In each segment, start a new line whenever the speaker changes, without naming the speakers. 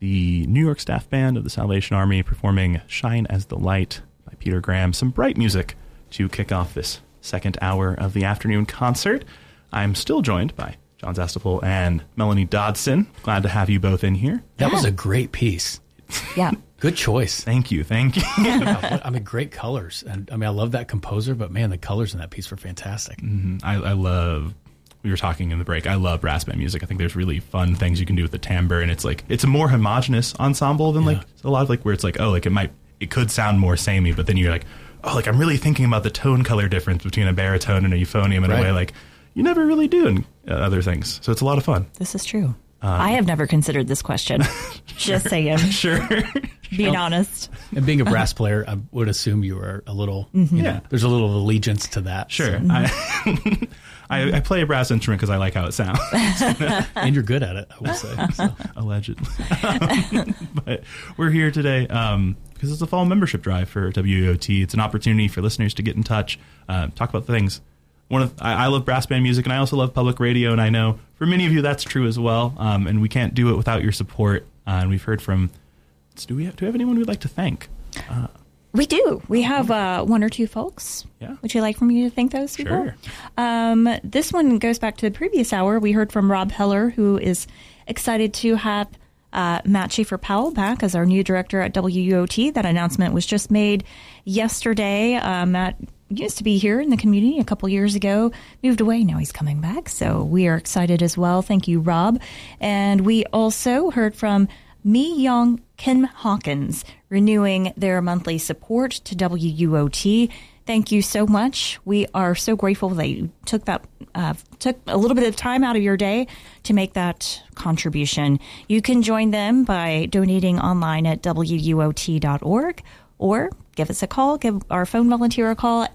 the New York staff band of the Salvation Army performing Shine as the Light by Peter Graham. Some bright music to kick off this second hour of the afternoon concert. I'm still joined by John Zastapol and Melanie Dodson. Glad to have you both in here.
That was a great piece.
Yeah.
Good choice.
Thank you.
I mean, great colors. And I mean, I love that composer, but man, the colors in that piece were fantastic.
Mm-hmm. I love, we were talking in the break, I love brass band music. I think there's really fun things you can do with the timbre, and it's a more homogenous ensemble than like a lot of like where it's like, oh, like it could sound more samey, but then you're like, oh, like I'm really thinking about the tone color difference between a baritone and a euphonium in a way like you never really do in other things. So it's a lot of fun.
This is true. I have never considered this question. Just saying.
Sure.
Being honest.
And being a brass player, I would assume you were a little, there's a little allegiance to that.
Sure.
So.
I play a brass instrument because I like how it sounds.
And you're good at it, I will say. So.
Allegedly. But we're here today because it's a fall membership drive for WEOT. It's an opportunity for listeners to get in touch, talk about things. I love brass band music, and I also love public radio, and I know for many of you that's true as well, and we can't do it without your support. And we've heard from, do we have anyone we'd like to thank?
We do. We have one or two folks.
Yeah.
Would you like for me to thank those people?
Sure.
This one goes back to the previous hour. We heard from Rob Heller, who is excited to have Matt Schaefer-Powell back as our new director at WEOT. That announcement was just made yesterday. Matt used to be here in the community a couple years ago, moved away. Now he's coming back. So we are excited as well. Thank you, Rob. And we also heard from Mi Young Kim Hawkins, renewing their monthly support to WUOT. Thank you so much. We are so grateful that you took a little bit of time out of your day to make that contribution. You can join them by donating online at WUOT.org or give us a call. Give our phone volunteer a call,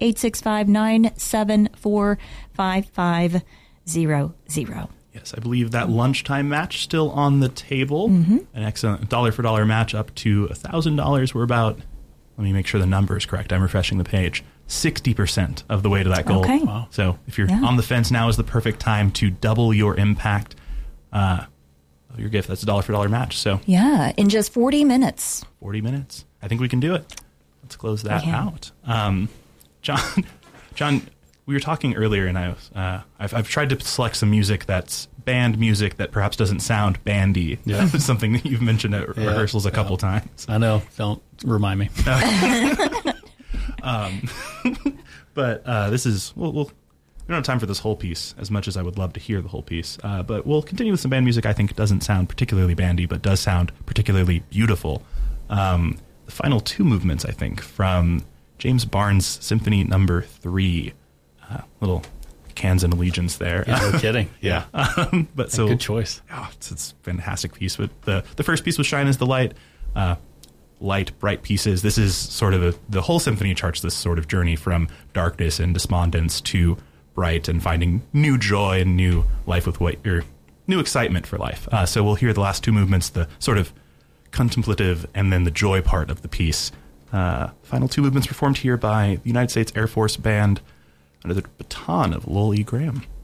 865-974-5500.
Yes, I believe that lunchtime match still on the table.
Mm-hmm.
An excellent dollar-for-dollar match up to $1,000. We're about, let me make sure the number is correct. I'm refreshing the page. 60% of the way to that goal.
Okay.
Wow.
So if you're on the fence, now is the perfect time to double your impact of your gift. That's a dollar-for-dollar match. So
yeah, in just 40 minutes.
40 minutes. I think we can do it. Let's close that out. John, we were talking earlier, and I've tried to select some music that's band music that perhaps doesn't sound bandy.
Yeah.
Something that you've mentioned at rehearsals a couple times.
I know. Don't remind me.
But this is, we don't have time for this whole piece as much as I would love to hear the whole piece. But we'll continue with some band music I think doesn't sound particularly bandy, but does sound particularly beautiful. The final two movements, I think, from James Barnes' Symphony No. 3. Little Kansan allegiance there.
Yeah, no kidding.
Yeah. But so
good choice.
Oh, it's a fantastic piece. But the first piece was Shine as the Light. Light, bright pieces. This is sort of the whole symphony charts this sort of journey from darkness and despondence to bright and finding new joy and new life with new excitement for life. So we'll hear the last two movements, the sort of contemplative and then the joy part of the piece. Final two movements performed here by the United States Air Force Band under the baton of Lowell E. Graham.